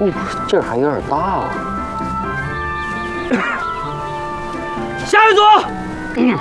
哦，劲儿还有点大啊！ 下一组。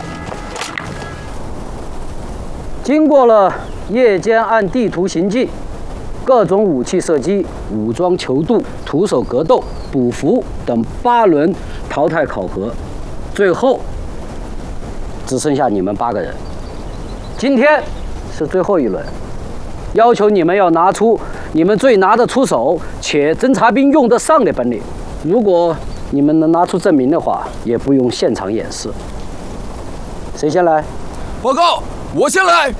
经过了夜间按地图行进、各种武器射击、武装求渡、徒手格斗、捕俘等8轮淘汰考核，最后只剩下你们8个人。今天是最后一轮，要求你们要拿出你们最拿得出手且侦察兵用得上的本领。如果你们能拿出证明的话，也不用现场演示。谁先来？ 报告，我先来。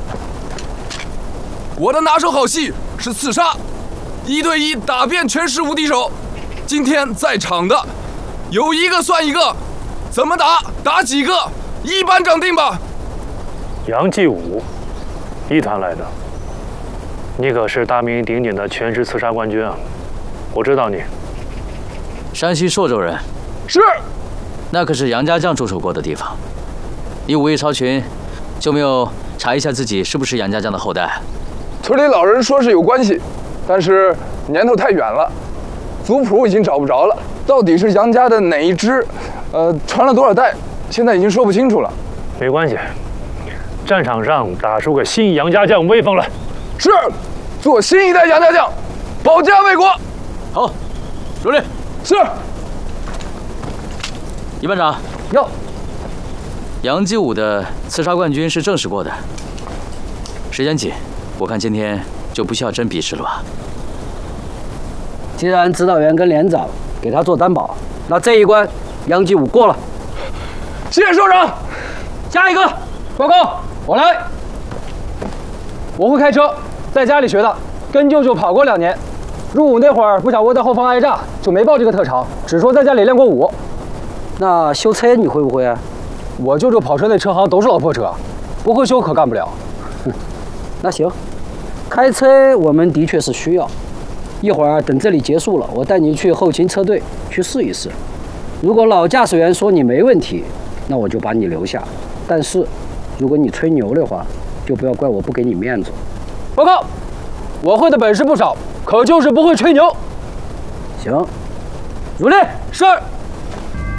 我的拿手好戏是刺杀，1对1打遍全市无敌手。今天在场的有一个算一个，怎么打打几个，一班长定吧。 杨继武，1团来的，你可是大名鼎鼎的全职刺杀冠军啊！我知道你。 山西朔州人。 是。 那可是杨家将驻守过的地方。你武艺超群，就没有查一下自己是不是杨家将的后代？ 村里老人说是有关系，但是年头太远了，族谱已经找不着了。到底是杨家的哪一支？传了多少代，现在已经说不清楚了。 没关系，战场上打出个新杨家将威风来。 是，做新一代杨家将，保家卫国。 好，入列。 是。 一班长， 哟， 杨继武的刺杀冠军是证实过的。时间紧，我看今天就不需要真比试了吧？ 既然指导员跟连长给他做担保，那这一关杨继武过了。 谢谢首长。 下一个，报告，我来。我会开车，在家里学的，跟舅舅跑过2年。入伍那会儿不想窝在后方挨炸，就没报这个特长，只说在家里练过武。 那修车你会不会啊？ 我舅舅跑车那车行都是老破车，不会修可干不了。 那行，开车我们的确是需要。一会儿等这里结束了，我带你去后勤车队去试一试。如果老驾驶员说你没问题，那我就把你留下。但是，如果你吹牛的话，就不要怪我不给你面子。 报告，我会的本事不少，可就是不会吹牛。 行，入列。 是。